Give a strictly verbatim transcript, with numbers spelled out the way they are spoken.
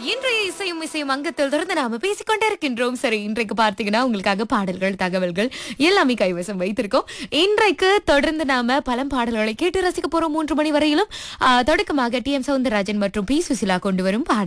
இன்றைய இசையும் இசையும் அங்கத்தில் தொடர்ந்து நாம பேசிக்கொண்டே இருக்கின்றோம். சரி, இன்றைக்கு பார்த்தீங்கன்னா உங்களுக்காக பாடல்கள் தகவல்கள் எல்லாமே கைவசம் வைத்திருக்கோம். இன்றைக்கு தொடர்ந்து நாம பலம் பாடல்களை கேட்டு ரசிக்க போறோம். மூன்று மணி வரையிலும் ஆஹ், தொடக்கமாக டி எம் சவுந்தரராஜன் மற்றும் பி சுசிலா கொண்டு வரும் பாடல்